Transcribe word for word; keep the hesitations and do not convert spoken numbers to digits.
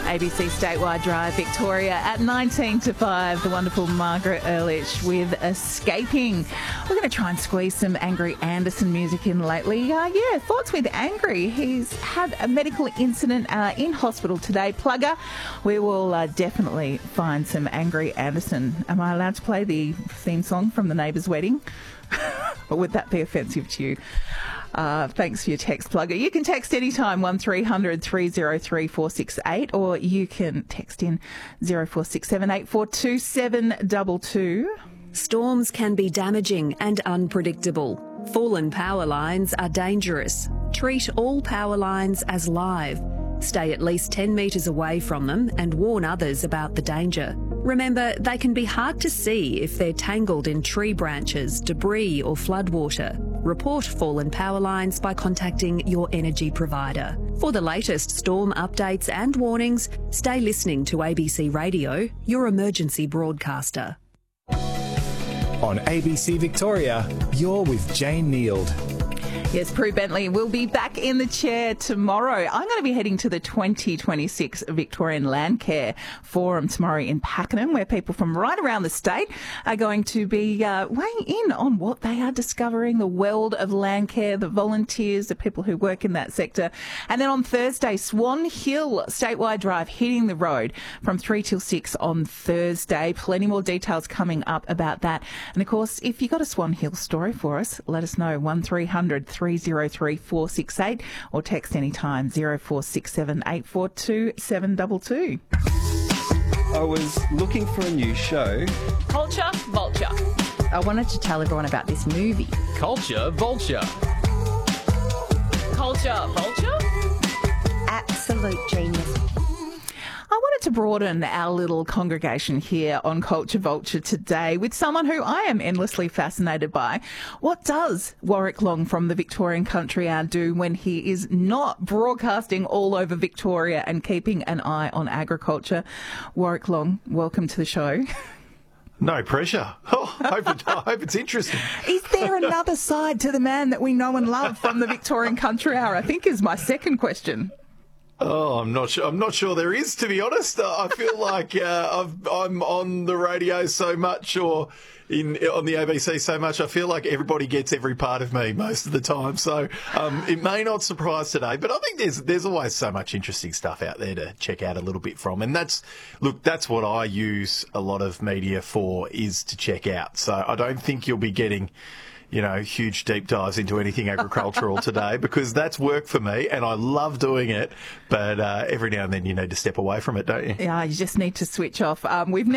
A B C Statewide Drive, Victoria. At nineteen to five, the wonderful Margaret Ehrlich with Escaping. We're going to try and squeeze some Angry Anderson music in lately. Uh, yeah, thoughts with Angry. He's had a medical incident uh, in hospital today. Plugger, we will uh, definitely find some Angry Anderson. Am I allowed to play the theme song from The Neighbour's Wedding? Or would that be offensive to you? Uh, thanks for your text, Plugger. You can text anytime, one three hundred three oh three four six eight, or you can text in zero four six seven eight four two seven two two. Storms can be damaging and unpredictable. Fallen power lines are dangerous. Treat all power lines as live. Stay at least ten metres away from them and warn others about the danger. Remember, they can be hard to see if they're tangled in tree branches, debris or floodwater. Report fallen power lines by contacting your energy provider. For the latest storm updates and warnings, stay listening to A B C Radio, your emergency broadcaster. On A B C Victoria, you're with Jane Neild. Yes, Prue Bentley will be back in the chair tomorrow. I'm going to be heading to the twenty twenty-six Victorian Landcare Forum tomorrow in Pakenham, where people from right around the state are going to be uh, weighing in on what they are discovering, the world of Landcare, the volunteers, the people who work in that sector. And then on Thursday, Swan Hill Statewide Drive hitting the road from three till six on Thursday. Plenty more details coming up about that. And of course, if you've got a Swan Hill story for us, let us know, one three hundred three oh three four six eight, or text anytime zero four six seven eight four two seven two two. I was looking for a new show. Culture Vulture. I wanted to tell everyone about this movie. Culture Vulture. Culture Vulture? Absolute genius. I wanted to broaden our little congregation here on Culture Vulture today with someone who I am endlessly fascinated by. What does Warwick Long from the Victorian Country Hour do when he is not broadcasting all over Victoria and keeping an eye on agriculture? Warwick Long, welcome to the show. No pressure. Oh, I, hope it, I hope it's interesting. Is there another side to the man that we know and love from the Victorian Country Hour, I think is my second question. Oh, I'm not sure. I'm not sure there is, to be honest. Uh, I feel like uh, I've, I'm on the radio so much, or in on the A B C so much. I feel like everybody gets every part of me most of the time. So um, it may not surprise today, but I think there's there's always so much interesting stuff out there to check out a little bit from. And that's look, that's what I use a lot of media for, is to check out. So I don't think you'll be getting, you know, huge deep dives into anything agricultural today, because that's work for me and I love doing it. But uh, every now and then you need to step away from it, don't you? Yeah, you just need to switch off. Um, we've